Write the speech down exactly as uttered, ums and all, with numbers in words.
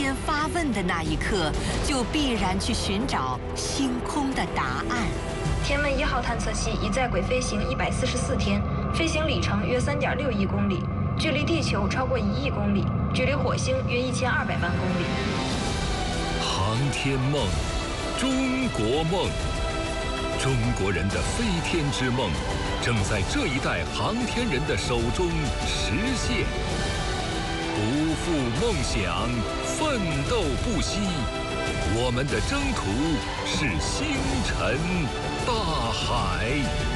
间发问的那一刻，就必然去寻找星空的答案。 天问一号探测器已在轨飞行一百四十四天，飞行里程约三点六亿公里，距离地球超过一亿公里，距离火星约一千二百万公里。 航天梦，中国梦，中国人的飞天之梦，正在这一代航天人的手中实现。不负梦想，奋斗不息，我们的征途是星辰大海。